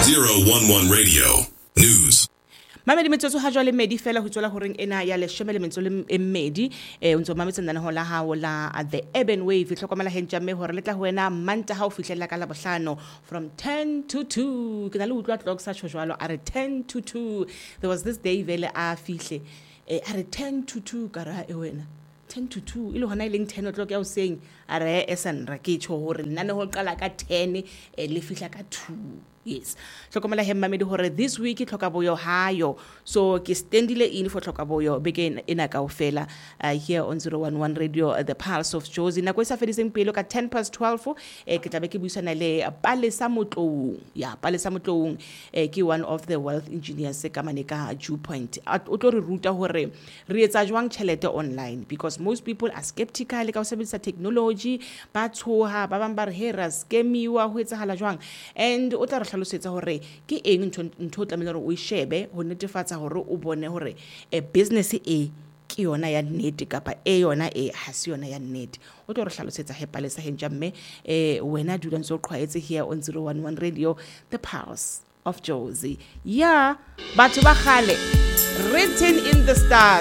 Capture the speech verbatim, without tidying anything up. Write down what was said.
zero one one Radio News. Mamedi metsotso ha jwale medi fela ho tswela horeng ena ya leshome le metso le mmedi e o ntso mametse nna ho la ha la the urban wave hlokomela hentja mme hore le tla ho wena manta ha o fihlella ka la bohlano from ten to two ke na le utlwa clock sa jwalo are ten to two. There was this day vele a fihle are ten to two kara e wena ten to two ile hona ile ten o'clock ya o seng are esanra ke tsho hore nna ne ho qala ka ten le fihla ka two. Yes. Hlokomela he mamedi hore this week tlhoka boyo hayo so ke standile in for tlhoka boyo begin ina kaofela uh, here on zero one one Radio uh, the Pulse of Jozi na kwesa fediseng pelo ka ten past twelve eh ke tlabe ke buisana le Palesa Motlong ya Palesa Motlong eh ke one of the wealth engineers ka maneka Dew Point o tlo re ruta hore re etsa jwang tšhelete online because most people are skeptical ka o sebedisa technology ba tshoha ba bang ba re hera scamiwa ho etsahala jwang and o tla hlalosetsa hore ke eng ntho tlamela hore o shebe ho netefatsa hore o bone hore e business e ke yona ya nnete kapa e yona e ha se yona ya nnete o tlo re hlalosetsa he Palesa hentja mme eh wena dula ntse o qhwaetse here on zero one one Radio the Pulse of Jozi ya batho ba khale written in the stars.